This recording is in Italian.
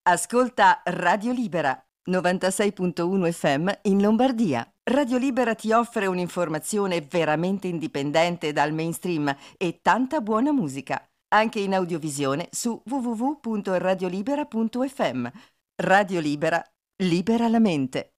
Ascolta Radio Libera, 96.1 FM in Lombardia. Radio Libera ti offre un'informazione veramente indipendente dal mainstream e tanta buona musica. Anche in audiovisione su www.radiolibera.fm. Radio Libera, libera la mente.